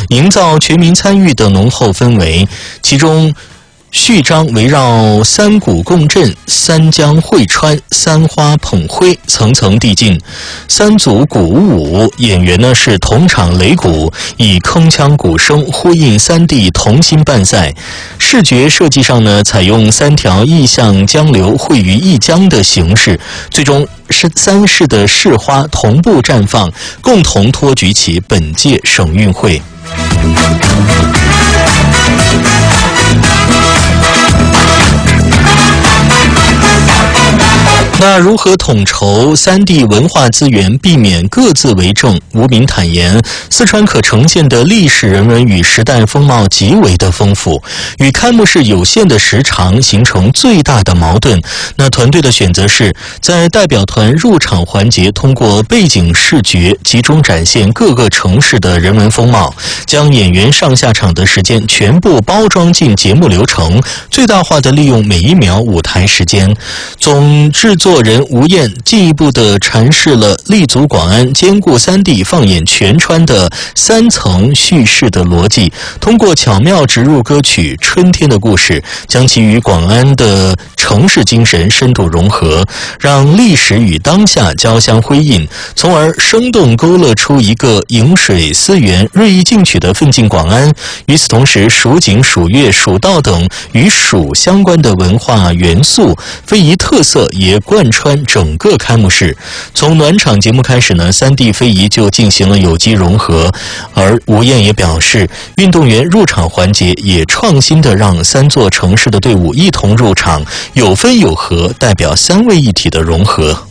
营造全民参与的浓厚氛围。其中序章围绕三鼓共振、三江汇川、三花捧灰层层递进，三组鼓舞，演员呢是同场擂鼓，以铿锵鼓声呼应三地同心办赛。视觉设计上呢，采用三条意象江流汇于一江的形式，最终三市的市花同步绽放，共同托举起本届省运会。那如何统筹三地文化资源，避免各自为政？吴敏坦言，四川可呈现的历史人文与时代风貌极为的丰富，与开幕式有限的时长形成最大的矛盾。那团队的选择是在代表团入场环节，通过背景视觉集中展现各个城市的人文风貌，将演员上下场的时间全部包装进节目流程，最大化的利用每一秒舞台时间。总制作人吴燕进一步地阐释了立足广安、兼顾三地、放眼全川的三层叙事的逻辑，通过巧妙植入歌曲《春天的故事》，将其与广安的城市精神深度融合，让历史与当下交相辉映，从而生动勾勒出一个饮水思源、锐意进取的奋进广安。与此同时，蜀锦、蜀乐、蜀道等与蜀相关的文化元素、非遗特色也贯穿整个开幕式。从暖场节目开始呢，三地非遗就进行了有机融合，而吴燕也表示，运动员入场环节也创新的让三座城市的队伍一同入场，有分有合，代表三位一体的融合。